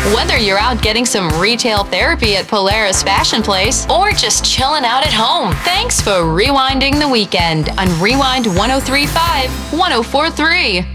Whether you're out getting some retail therapy at Polaris Fashion Place or just chilling out at home, thanks for rewinding the weekend on Rewind 1035 1043.